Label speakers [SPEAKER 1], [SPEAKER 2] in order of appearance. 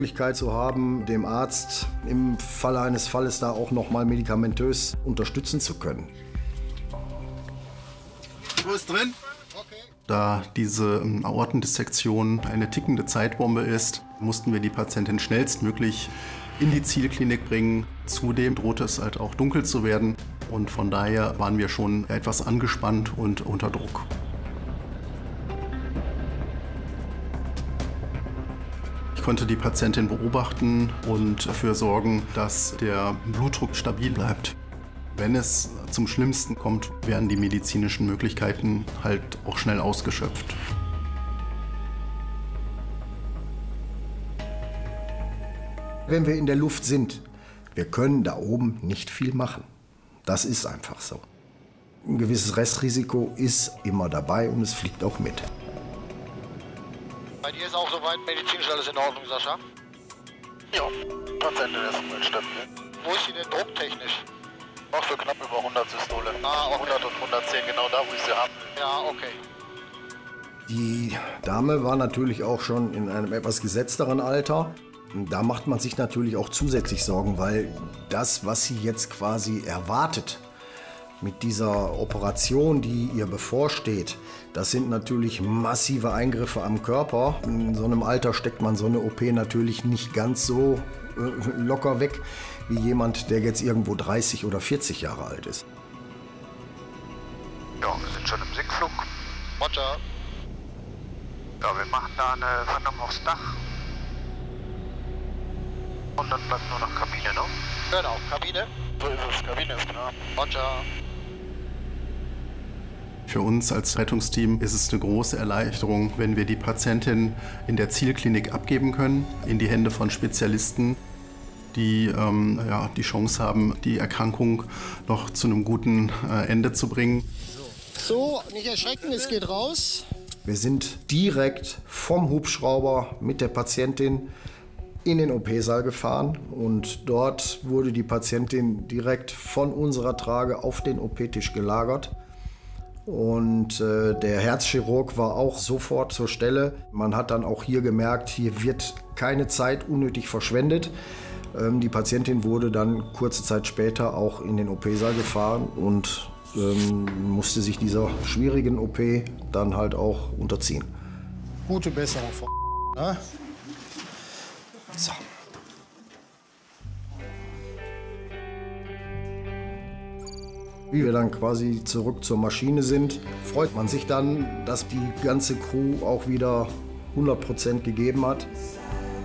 [SPEAKER 1] Möglichkeit zu haben, dem Arzt im Falle eines Falles da auch noch mal medikamentös unterstützen zu können.
[SPEAKER 2] Wo ist drin?
[SPEAKER 3] Da diese Aortendissektion eine tickende Zeitbombe ist, mussten wir die Patientin schnellstmöglich in die Zielklinik bringen. Zudem drohte es halt auch dunkel zu werden und von daher waren wir schon etwas angespannt und unter Druck. Ich konnte die Patientin beobachten und dafür sorgen, dass der Blutdruck stabil bleibt. Wenn es zum Schlimmsten kommt, werden die medizinischen Möglichkeiten halt auch schnell ausgeschöpft.
[SPEAKER 1] Wenn wir in der Luft sind, wir können da oben nicht viel machen. Das ist einfach so. Ein gewisses Restrisiko ist immer dabei und es fliegt auch mit.
[SPEAKER 4] Bei dir ist auch soweit medizinisch alles in Ordnung, Sascha?
[SPEAKER 2] Ja, Patientin ist soweit stabil.
[SPEAKER 4] Wo ist sie denn drucktechnisch?
[SPEAKER 2] Noch so knapp über 100 Systole.
[SPEAKER 4] Ah, okay.
[SPEAKER 2] 100 und 110, genau da, wo ich sie haben will.
[SPEAKER 4] Ja, okay.
[SPEAKER 1] Die Dame war natürlich auch schon in einem etwas gesetzteren Alter. Da macht man sich natürlich auch zusätzlich Sorgen, weil das, was sie jetzt quasi erwartet, mit dieser Operation, die ihr bevorsteht, das sind natürlich massive Eingriffe am Körper. In so einem Alter steckt man so eine OP natürlich nicht ganz so locker weg, wie jemand, der jetzt irgendwo 30 oder 40 Jahre alt ist.
[SPEAKER 2] Ja, wir sind schon im Sinkflug.
[SPEAKER 4] Roger.
[SPEAKER 2] Ja, wir machen da eine Landung aufs Dach. Und dann bleibt nur noch Kabine, ne?
[SPEAKER 4] Genau, Kabine.
[SPEAKER 2] So ist es, Kabine ist klar.
[SPEAKER 4] Roger.
[SPEAKER 3] Für uns als Rettungsteam ist es eine große Erleichterung, wenn wir die Patientin in der Zielklinik abgeben können, in die Hände von Spezialisten, die die Chance haben, die Erkrankung noch zu einem guten Ende zu bringen.
[SPEAKER 1] So, nicht erschrecken, es geht raus. Wir sind direkt vom Hubschrauber mit der Patientin in den OP-Saal gefahren und dort wurde die Patientin direkt von unserer Trage auf den OP-Tisch gelagert. Und der Herzchirurg war auch sofort zur Stelle. Man hat dann auch hier gemerkt, hier wird keine Zeit unnötig verschwendet. Die Patientin wurde dann kurze Zeit später auch in den OP-Saal gefahren und musste sich dieser schwierigen OP dann halt auch unterziehen.
[SPEAKER 5] Gute Besserung, ne?
[SPEAKER 1] So. Wie wir dann quasi zurück zur Maschine sind, freut man sich dann, dass die ganze Crew auch wieder 100% gegeben hat.